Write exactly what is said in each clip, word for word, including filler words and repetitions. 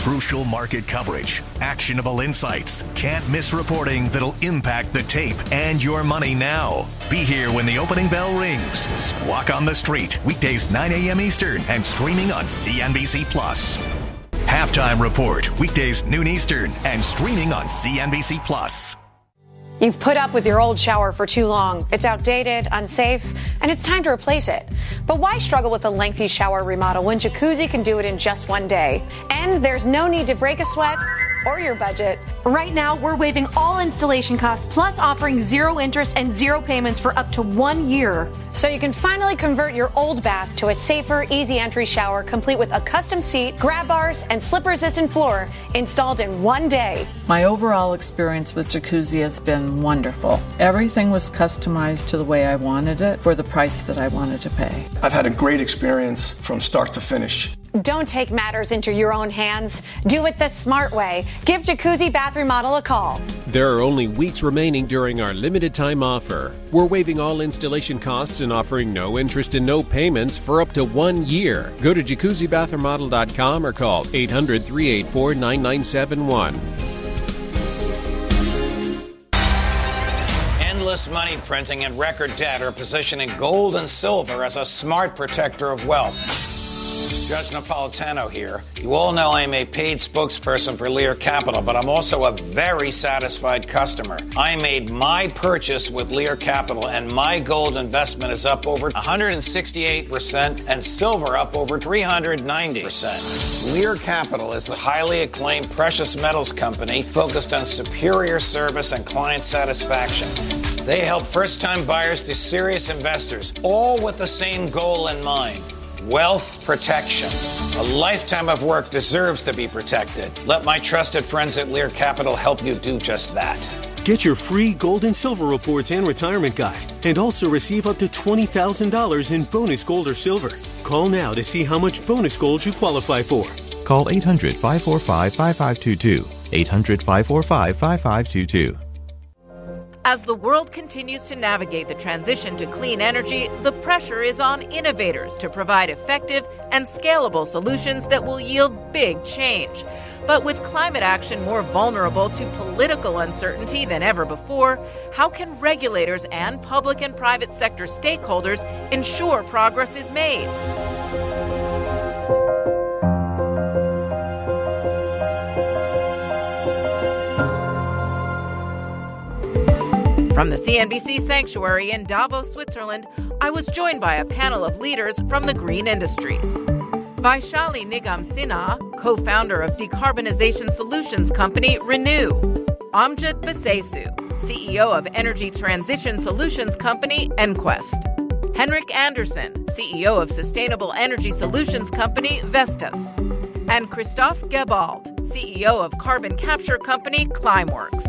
Crucial market coverage, actionable insights, can't miss reporting that'll impact the tape and your money now. Be here when the opening bell rings. Squawk on the Street, weekdays nine a.m. Eastern and streaming on C N B C Plus. Halftime Report, weekdays noon Eastern and streaming on C N B C Plus. You've put up with your old shower for too long. It's outdated, unsafe, and it's time to replace it. But why struggle with a lengthy shower remodel when Jacuzzi can do it in just one day? And there's no need to break a sweat or your budget. Right now, we're waiving all installation costs, plus offering zero interest and zero payments for up to one year. So you can finally convert your old bath to a safer, easy entry shower, complete with a custom seat, grab bars, and slip-resistant floor installed in one day. My overall experience with Jacuzzi has been wonderful. Everything was customized to the way I wanted it for the price that I wanted to pay. I've had a great experience from start to finish. Don't take matters into your own hands. Do it the smart way. Give Jacuzzi Bath Remodel a call. There are only weeks remaining during our limited time offer. We're waiving all installation costs and offering no interest and no payments for up to one year. Go to jacuzzi bath remodel dot com or call eight hundred, three eight four, nine nine seven one. Endless money printing and record debt are positioning gold and silver as a smart protector of wealth. Judge Napolitano here. You all know I'm a paid spokesperson for Lear Capital, but I'm also a very satisfied customer. I made my purchase with Lear Capital, and my gold investment is up over one hundred sixty-eight percent and silver up over three hundred ninety percent. Lear Capital is a highly acclaimed precious metals company focused on superior service and client satisfaction. They help first-time buyers to serious investors, all with the same goal in mind. Wealth protection. A lifetime of work deserves to be protected. Let my trusted friends at Lear Capital help you do just that. Get your free gold and silver reports and retirement guide, and also receive up to twenty thousand dollars in bonus gold or silver. Call now to see how much bonus gold you qualify for. Call eight hundred, five four five, five five two two. eight hundred, five four five, five five two two. As the world continues to navigate the transition to clean energy, the pressure is on innovators to provide effective and scalable solutions that will yield big change. But with climate action more vulnerable to political uncertainty than ever before, how can regulators and public and private sector stakeholders ensure progress is made? From the C N B C Sanctuary in Davos, Switzerland, I was joined by a panel of leaders from the green industries. Vaishali Nigam Sinha, co-founder of decarbonization solutions company Renew. Amjad Basesu, C E O of energy transition solutions company Enquest. Henrik Andersen, C E O of sustainable energy solutions company Vestas. And Christophe Gebald, C E O of carbon capture company Climeworks.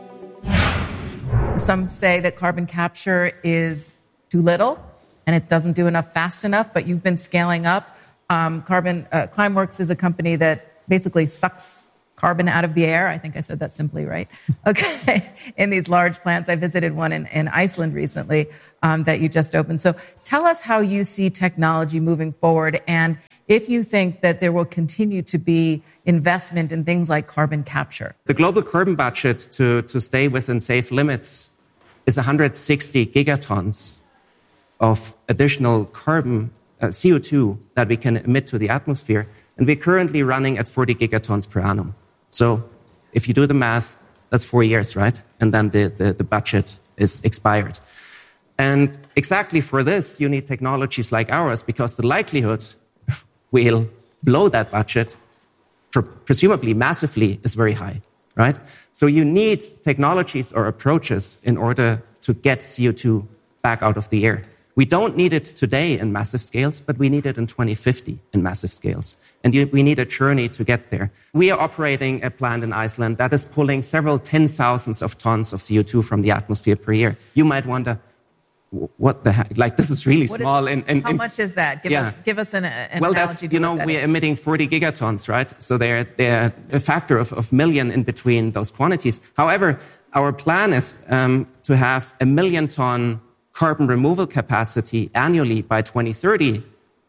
Some say that carbon capture is too little and it doesn't do enough fast enough, but you've been scaling up. Um, carbon uh, Climeworks is a company that basically sucks carbon out of the air. I think I said that simply right. Okay. In these large plants. I visited one in, in Iceland recently um, that you just opened. So tell us how you see technology moving forward, and if you think that there will continue to be investment in things like carbon capture. The global carbon budget to, to stay within safe limits is one hundred sixty gigatons of additional carbon, uh, C O two, that we can emit to the atmosphere. And we're currently running at forty gigatons per annum. So if you do the math, that's four years, right? And then the, the, the budget is expired. And exactly for this, you need technologies like ours, because the likelihood we'll blow that budget, presumably massively, is very high, right? So you need technologies or approaches in order to get C O two back out of the air. We don't need it today in massive scales, but we need it in twenty fifty in massive scales. And you, we need a journey to get there. We are operating a plant in Iceland that is pulling several ten thousands of tons of C O two from the atmosphere per year. You might wonder, what the heck? Like, this is really what small. Is, and, and, how and, much is that? Give yeah. us give us an, an well, analogy that's, to you know, what that we're is. emitting forty gigatons, right? So they're, they're a factor of, of million in between those quantities. However, our plan is um, to have a million ton carbon removal capacity annually by twenty thirty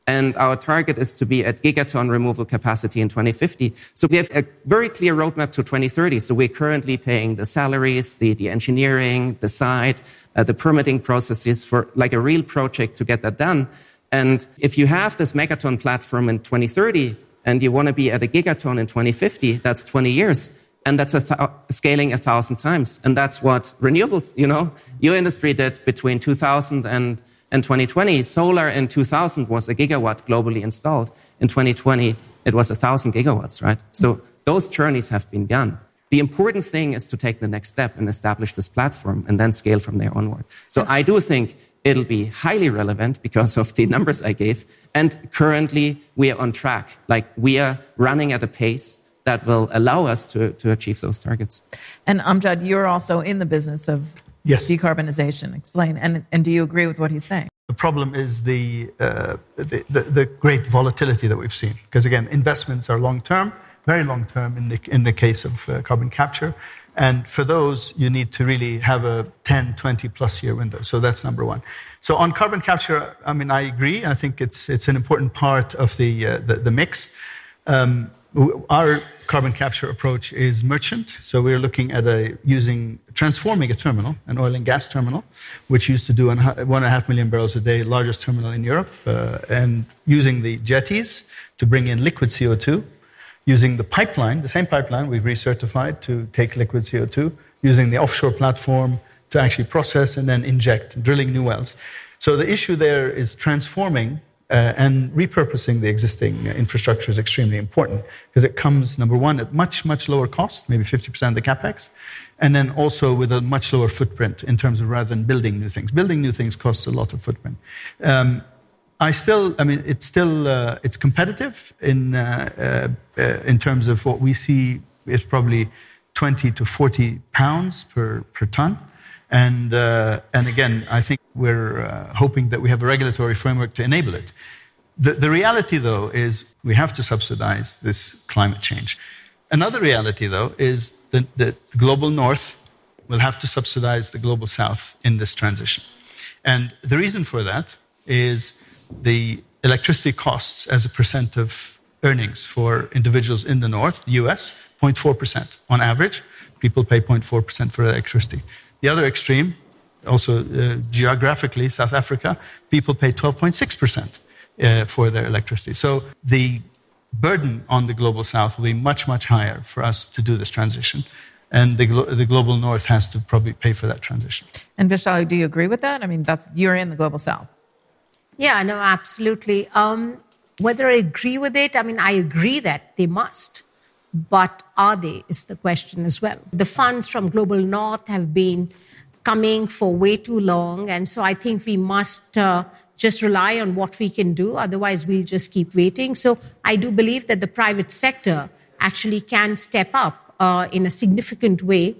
And our target is to be at gigaton removal capacity in twenty fifty. So we have a very clear roadmap to twenty thirty. So we're currently paying the salaries, the, the engineering, the site, uh, the permitting processes for like a real project to get that done. And if you have this megaton platform in twenty thirty and you want to be at a gigaton in twenty fifty, that's twenty years. And that's a th- scaling a thousand times. And that's what renewables, you know, your industry did between two thousand and in twenty twenty, solar in two thousand was a gigawatt globally installed. In twenty twenty, it was one thousand gigawatts, right? So those journeys have been done. The important thing is to take the next step and establish this platform and then scale from there onward. So I do think it'll be highly relevant because of the numbers I gave. And currently, we are on track. Like, we are running at a pace that will allow us to, to achieve those targets. And Amjad, you're also in the business of yes. decarbonization. Explain. And, and do you agree with what he's saying? The problem is the, uh, the, the, the great volatility that we've seen. Because again, investments are long-term, very long-term in the, in the case of uh, carbon capture. And for those, you need to really have a ten, twenty plus year window. So that's number one. So on carbon capture, I mean, I agree. I think it's it's an important part of the uh, the, the mix. Um, our carbon capture approach is merchant. So we're looking at a using transforming a terminal, an oil and gas terminal, which used to do one and a half million barrels a day, largest terminal in Europe, uh, and using the jetties to bring in liquid C O two. Using the pipeline, the same pipeline we've recertified to take liquid C O two, using the offshore platform to actually process and then inject, drilling new wells. So the issue there is transforming uh, and repurposing the existing infrastructure is extremely important because it comes, number one, at much, much lower cost, maybe fifty percent of the capex, and then also with a much lower footprint in terms of rather than building new things. Building new things costs a lot of footprint. Um, I still, I mean, it's still, uh, it's competitive in uh, uh, in terms of what we see is probably twenty to forty pounds per, per ton. And, uh, and again, I think we're uh, hoping that we have a regulatory framework to enable it. The, the reality, though, is we have to subsidize this climate change. Another reality, though, is that the global north will have to subsidize the global south in this transition. And the reason for that is the electricity costs as a percent of earnings for individuals in the north, the U S, zero point four percent on average. People pay zero point four percent for electricity. The other extreme, also uh, geographically, South Africa, people pay twelve point six percent uh, for their electricity. So the burden on the global south will be much, much higher for us to do this transition. And the, glo- the global north has to probably pay for that transition. And Vaishali, do you agree with that? I mean, that's you're in the global south. Yeah, no, absolutely. Um, whether I agree with it, I mean, I agree that they must. But are they, is the question as well. The funds from Global North have been coming for way too long. And so I think we must uh, just rely on what we can do. Otherwise, we'll just keep waiting. So I do believe that the private sector actually can step up uh, in a significant way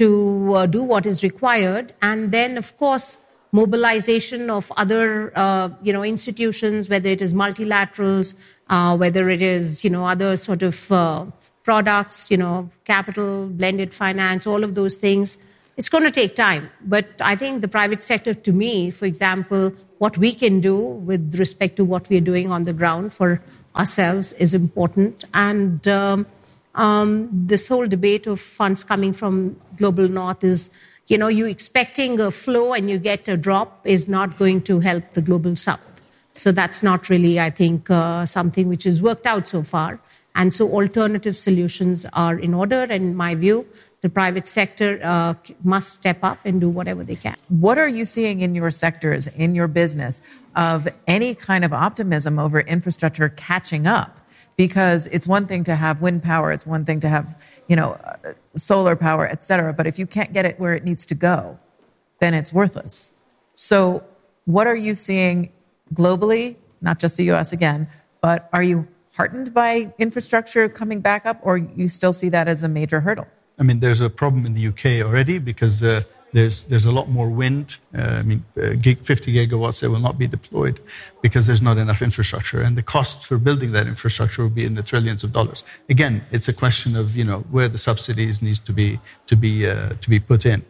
to uh, do what is required. And then, of course, mobilization of other, uh, you know, institutions, whether it is multilaterals, uh, whether it is, you know, other sort of uh, products, you know, capital, blended finance, all of those things. It's going to take time. But I think the private sector, to me, for example, what we can do with respect to what we're doing on the ground for ourselves is important. And um, um, this whole debate of funds coming from Global North is, you know, you expecting a flow and you get a drop is not going to help the global south. So that's not really, I think, uh, something which has worked out so far. And so alternative solutions are in order. And in my view, the private sector uh, must step up and do whatever they can. What are you seeing in your sectors, in your business, of any kind of optimism over infrastructure catching up? Because it's one thing to have wind power, it's one thing to have, you know, uh, solar power, et cetera. But if you can't get it where it needs to go, then it's worthless. So what are you seeing globally, not just the U S again, but are you heartened by infrastructure coming back up, or you still see that as a major hurdle? I mean, there's a problem in the U K already because uh, there's there's a lot more wind. Uh, I mean, uh, gig, fifty gigawatts that will not be deployed because there's not enough infrastructure, and the cost for building that infrastructure will be in the trillions of dollars. Again, it's a question of, you know, where the subsidies needs to be to be uh, to be put in.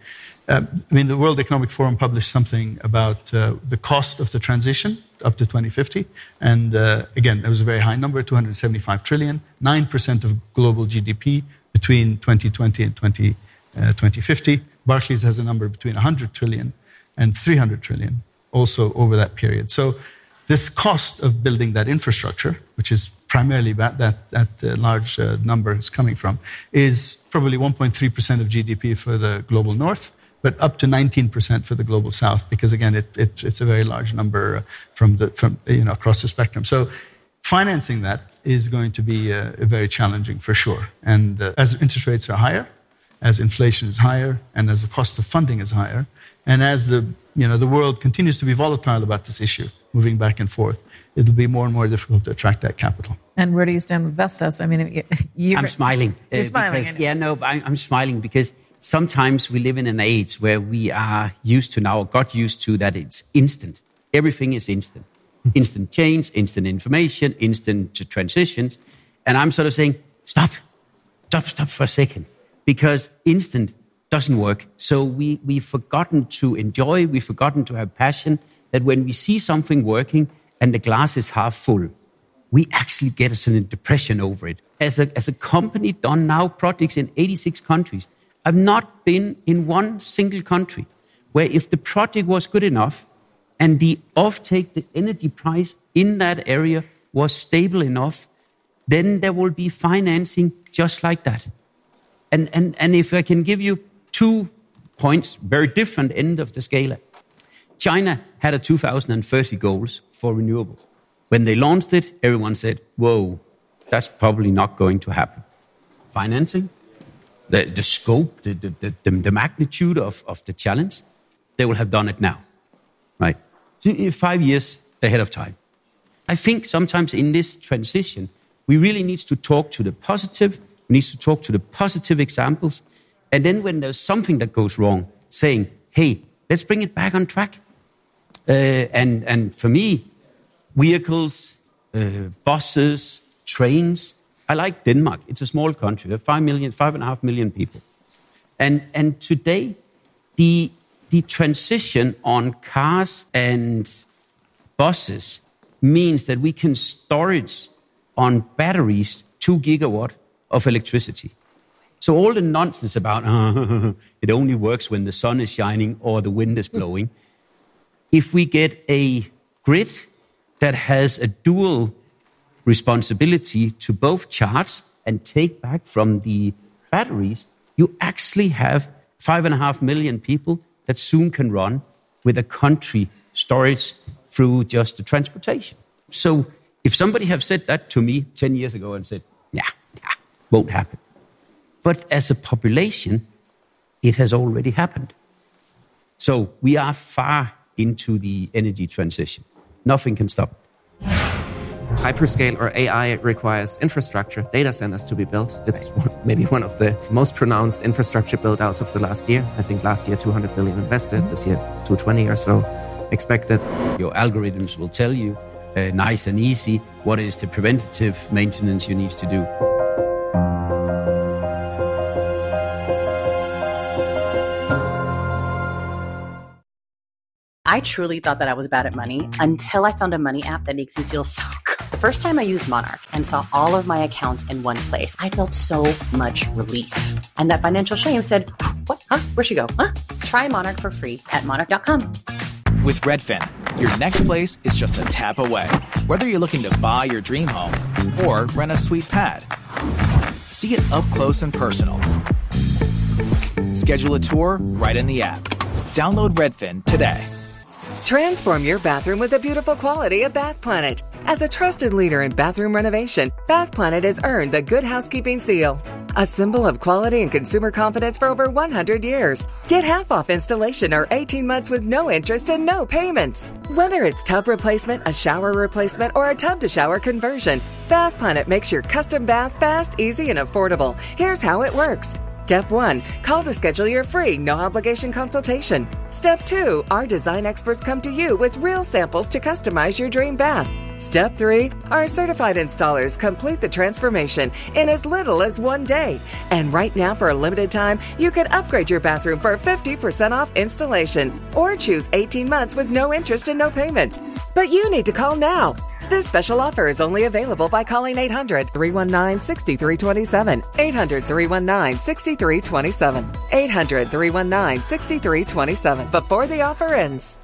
Um, I mean, the World Economic Forum published something about uh, the cost of the transition up to twenty fifty. And uh, again, it was a very high number, two hundred seventy-five trillion, nine percent of global G D P between twenty twenty and twenty fifty. Barclays has a number between one hundred trillion and three hundred trillion also over that period. So this cost of building that infrastructure, which is primarily that, that, that uh, large uh, number is coming from, is probably one point three percent of G D P for the global north, but up to nineteen percent for the global south, because again, it, it, it's a very large number from the from you know across the spectrum. So financing that is going to be uh, very challenging for sure. And uh, as interest rates are higher, as inflation is higher, and as the cost of funding is higher, and as the you know the world continues to be volatile about this issue, moving back and forth, it'll be more and more difficult to attract that capital. And where do you stand with Vestas? I mean, you're, I'm smiling. You're uh, smiling. Because, yeah, no, I'm, I'm smiling because sometimes we live in an age where we are used to now, got used to that it's instant. Everything is instant. Instant change, instant information, instant transitions. And I'm sort of saying, stop, stop, stop for a second. Because instant doesn't work. So we, we've forgotten to enjoy, we've forgotten to have passion, that when we see something working and the glass is half full, we actually get us in a depression over it. As a, as a company done now projects in eighty-six countries, I've not been in one single country where if the project was good enough and the offtake, the energy price in that area was stable enough, then there will be financing just like that. And, and, and if I can give you two points, very different end of the scale. China had a two thousand thirty goals for renewable. When they launched it, everyone said, whoa, that's probably not going to happen. Financing, the, the scope, the, the, the, the magnitude of, of the challenge, they will have done it now, right? So five years ahead of time. I think sometimes in this transition, we really need to talk to the positive, we need to talk to the positive examples, and then when there's something that goes wrong, saying, hey, let's bring it back on track. Uh, and, and for me, vehicles, uh, buses, trains. I like Denmark. It's a small country. We have five million, five and a half million people. And, and today, the, the transition on cars and buses means that we can storage on batteries two gigawatt of electricity. So all the nonsense about uh, it only works when the sun is shining or the wind is blowing. If we get a grid that has a dual responsibility to both charge and take back from the batteries, you actually have five and a half million people that soon can run with a country storage through just the transportation. So if somebody have said that to me ten years ago and said, yeah, nah, won't happen. But as a population, it has already happened. So we are far into the energy transition. Nothing can stop it. Hyperscale or A I requires infrastructure, data centers to be built. It's maybe one of the most pronounced infrastructure build-outs of the last year. I think last year two hundred billion invested, this year two hundred twenty or so expected. Your algorithms will tell you, uh, nice and easy, what is the preventative maintenance you need to do. I truly thought that I was bad at money until I found a money app that makes me feel so good. The first time I used Monarch and saw all of my accounts in one place, I felt so much relief. And that financial shame said, what? Huh? Where'd she go? Huh? Try Monarch for free at monarch dot com. With Redfin, your next place is just a tap away. Whether you're looking to buy your dream home or rent a sweet pad, see it up close and personal. Schedule a tour right in the app. Download Redfin today. Transform your bathroom with the beautiful quality of Bath Planet. As a trusted leader in bathroom renovation, Bath Planet has earned the Good Housekeeping seal, a symbol of quality and consumer confidence for over one hundred years. Get half off installation or eighteen months with no interest and no payments. Whether it's tub replacement, a shower replacement, or a tub-to-shower conversion, Bath Planet makes your custom bath fast, easy, and affordable. Here's how it works. Step one, call to schedule your free, no-obligation consultation. Step two, our design experts come to you with real samples to customize your dream bath. Step three, our certified installers complete the transformation in as little as one day. And right now, for a limited time, you can upgrade your bathroom for fifty percent off installation or choose eighteen months with no interest and no payments. But you need to call now. This special offer is only available by calling eight hundred, three one nine, six three two seven, eight hundred, three one nine, six three two seven, eight hundred, three one nine, six three two seven before the offer ends.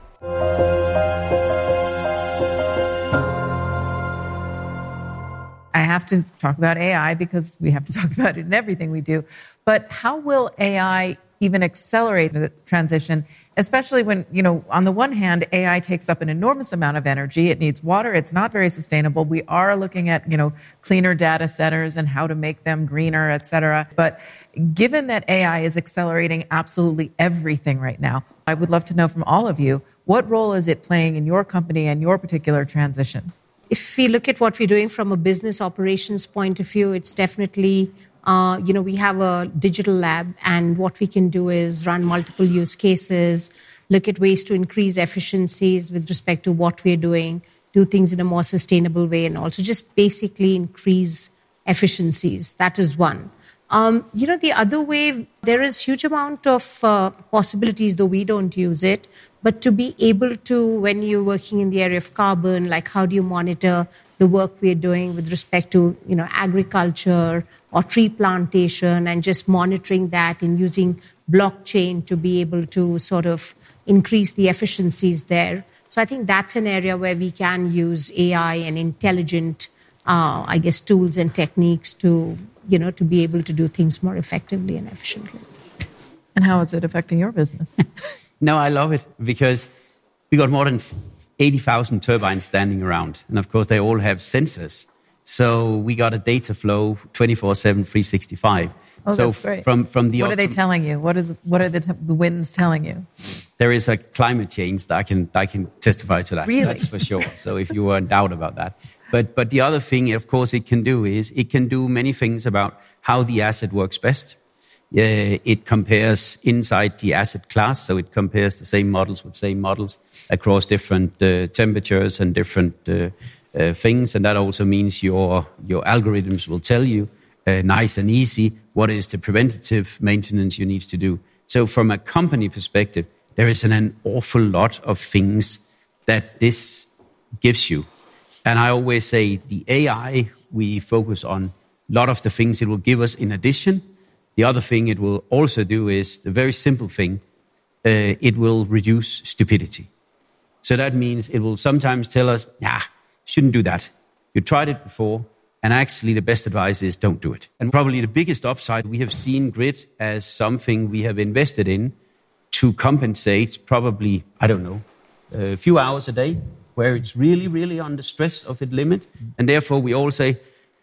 I have to talk about A I because we have to talk about it in everything we do. But how will A I even accelerate the transition, especially when, you know, on the one hand, A I takes up an enormous amount of energy. It needs water. It's not very sustainable. We are looking at, you know, cleaner data centers and how to make them greener, et cetera. But given that A I is accelerating absolutely everything right now, I would love to know from all of you, what role is it playing in your company and your particular transition? If we look at what we're doing from a business operations point of view, it's definitely, uh, you know, we have a digital lab, and what we can do is run multiple use cases, look at ways to increase efficiencies with respect to what we're doing, do things in a more sustainable way, and also just basically increase efficiencies. That is one. Um, you know, the other way, there is huge amount of uh, possibilities, though we don't use it, but to be able to, when you're working in the area of carbon, like how do you monitor the work we're doing with respect to, you know, agriculture or tree plantation, and just monitoring that and using blockchain to be able to sort of increase the efficiencies there. So I think that's an area where we can use A I and intelligent, uh, I guess, tools and techniques to, you know, to be able to do things more effectively and efficiently. And how is it affecting your business? No, I love it because we got more than eighty thousand turbines standing around. And of course, they all have sensors. So we got a data flow twenty-four seven, three sixty-five. Oh, so that's great. From, from the what are they telling you? What is what are the, the winds telling you? There is a climate change that I can, I can testify to that. Really? That's for sure. So if you were in doubt about that. But, but the other thing, of course, it can do is it can do many things about how the asset works best. Uh, it compares inside the asset class, so it compares the same models with same models across different uh, temperatures and different uh, uh, things, and that also means your your algorithms will tell you uh, nice and easy what is the preventative maintenance you need to do. So from a company perspective, there is an, an awful lot of things that this gives you. And I always say the A I, we focus on a lot of the things it will give us in addition. The other thing it will also do is the very simple thing. Uh, it will reduce stupidity. So that means it will sometimes tell us, nah, shouldn't do that. You tried it before, and actually the best advice is don't do it. And probably the biggest upside, we have seen grid as something we have invested in to compensate probably, I don't know, a few hours a day where it's really, really under stress of its limit. And therefore we all say,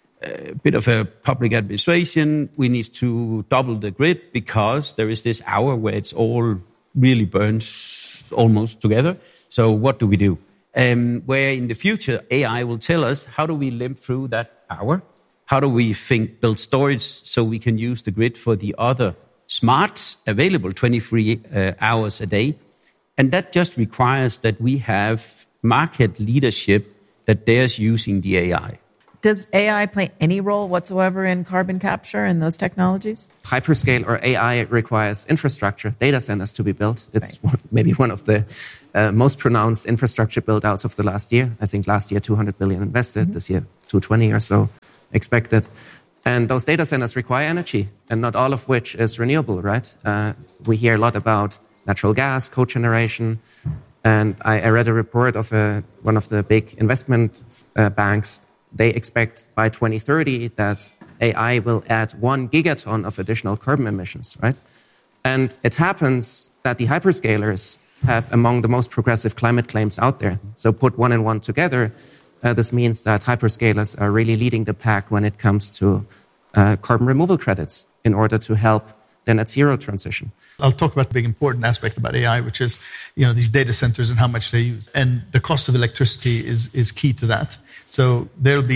a bit of a public administration, we need to double the grid because there is this hour where it's all really burns almost together. So what do we do? Um, where in the future, A I will tell us how do we limp through that hour? How do we think, build storage so we can use the grid for the other smarts available twenty-three uh, hours a day? And that just requires that we have market leadership that dares using the A I. Does A I play any role whatsoever in carbon capture and those technologies? Hyperscale or A I requires infrastructure, data centers to be built. It's right. one, maybe one of the uh, most pronounced infrastructure build-outs of the last year. I think last year two hundred billion invested, mm-hmm. this year two hundred twenty or so expected. And those data centers require energy, and not all of which is renewable, right? Uh, we hear a lot about natural gas, cogeneration. And I, I read a report of a, one of the big investment uh, banks. They expect by twenty thirty that A I will add one gigaton of additional carbon emissions, right? And it happens that the hyperscalers have among the most progressive climate claims out there. So put one and one together, uh, this means that hyperscalers are really leading the pack when it comes to uh, carbon removal credits in order to help the net zero transition. I'll talk about the big important aspect about A I, which is, you know, these data centers and how much they use. And the cost of electricity is, is key to that. So there'll be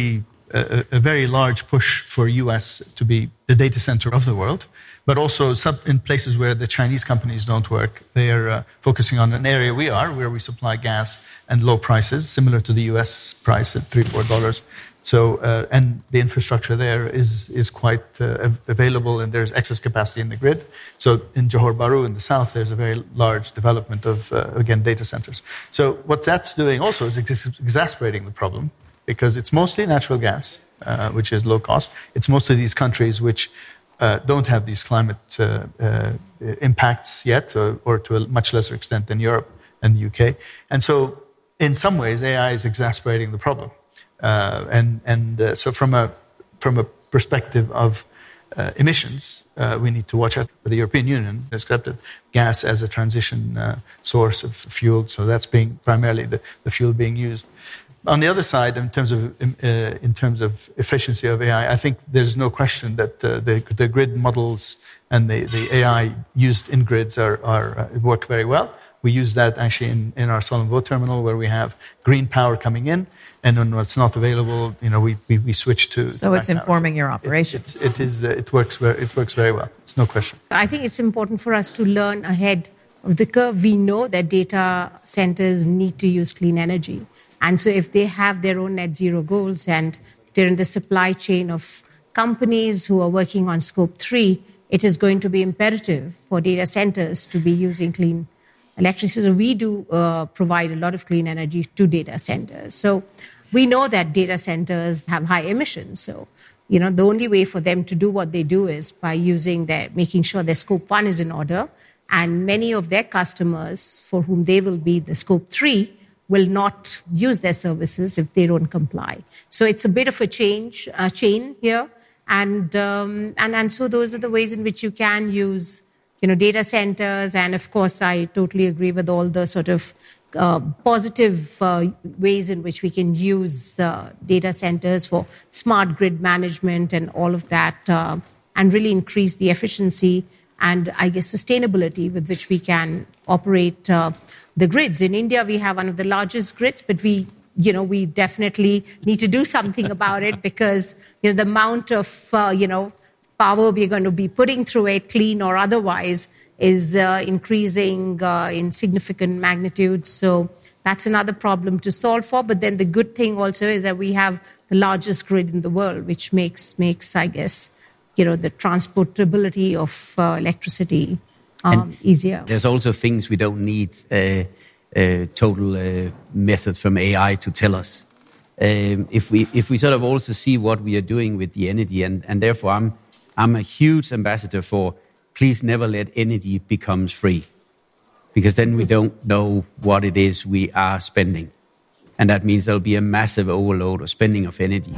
a, a very large push for U S to be the data center of the world, but also some, in places where the Chinese companies don't work, they are uh, focusing on an area we are, where we supply gas and low prices, similar to the U S price at three, four dollars. So, uh, and the infrastructure there is is quite uh, available, and there's excess capacity in the grid. So, in Johor Bahru in the south, there's a very large development of uh, again data centers. So, what that's doing also is ex- exacerbating the problem, because it's mostly natural gas, uh, which is low cost. It's mostly these countries which uh, don't have these climate uh, uh, impacts yet, or, or to a much lesser extent than Europe and the U K. And so, in some ways, A I is exacerbating the problem. Uh, and and uh, so from a from a perspective of uh, emissions, uh, we need to watch out. The European Union accepted gas as a transition uh, source of fuel, so that's being primarily the, the fuel being used. On the other side, in terms of uh, in terms of efficiency of A I, I think there's no question that uh, the the grid models and the, the A I used in grids are are uh, work very well. We use that actually in, in our Solomon Voe terminal, where we have green power coming in. And when it's not available, you know, we, we, we switch to. So it's informing power. your operations. It, it, it is. Uh, it works. Very, it works very well. It's no question. I think it's important for us to learn ahead of the curve. We know that data centers need to use clean energy, and so if they have their own net zero goals and they're in the supply chain of companies who are working on scope three, it is going to be imperative for data centers to be using clean electricity. So we do uh, provide a lot of clean energy to data centers. So we know that data centers have high emissions. So, you know, the only way for them to do what they do is by using their, making sure their scope one is in order. And many of their customers for whom they will be the scope three will not use their services if they don't comply. So it's a bit of a change, a chain here. And, um, and, and so those are the ways in which you can use you know, data centers. And of course, I totally agree with all the sort of uh, positive uh, ways in which we can use uh, data centers for smart grid management and all of that, uh, and really increase the efficiency and, I guess, sustainability with which we can operate uh, the grids. In India, we have one of the largest grids, but we, you know, we definitely need to do something about it, because, you know, the amount of, uh, you know, power we're going to be putting through it, clean or otherwise, is uh, increasing uh, in significant magnitude. So that's another problem to solve for. But then the good thing also is that we have the largest grid in the world, which makes, makes I guess, you know, the transportability of uh, electricity um, easier. There's also things we don't need uh, uh, total uh, method from A I to tell us. Um, if we if we sort of also see what we are doing with the energy, and, and therefore I'm I'm a huge ambassador for please never let energy become free, because then we don't know what it is we are spending. And that means there'll be a massive overload of spending of energy.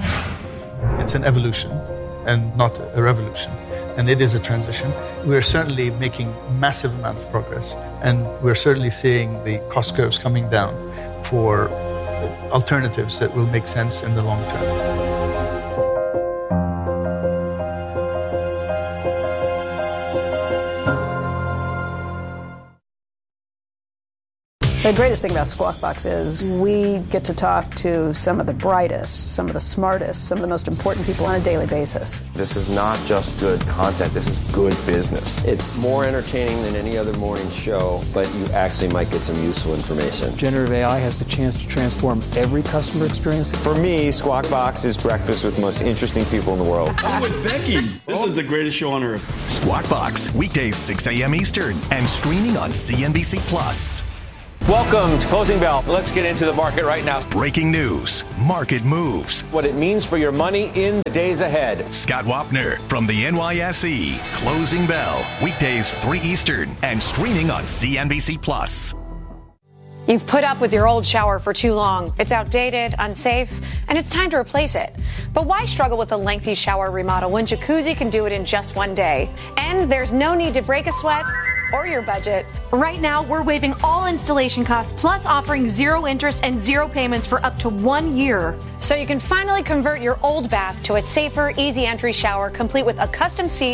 It's an evolution and not a revolution. And it is a transition. We're certainly making massive amount of progress. And we're certainly seeing the cost curves coming down for alternatives that will make sense in the long term. The greatest thing about Squawk Box is we get to talk to some of the brightest, some of the smartest, some of the most important people on a daily basis. This is not just good content. This is good business. It's more entertaining than any other morning show, but you actually might get some useful information. Generative A I has the chance to transform every customer experience. For me, Squawk Box is breakfast with the most interesting people in the world. I'm with Becky. This is the greatest show on earth. Squawk Box, weekdays six a.m. Eastern and streaming on C N B C Plus. Welcome to Closing Bell. Let's get into the market right now. Breaking news, market moves, what it means for your money in the days ahead. Scott Wapner from the N Y S E. Closing Bell, weekdays three Eastern and streaming on C N B C Plus. You've put up with your old shower for too long. It's outdated, unsafe, and it's time to replace it. But why struggle with a lengthy shower remodel when Jacuzzi can do it in just one day? And there's no need to break a sweat or your budget. Right now, we're waiving all installation costs, plus offering zero interest and zero payments for up to one year. So you can finally convert your old bath to a safer, easy entry shower, complete with a custom seat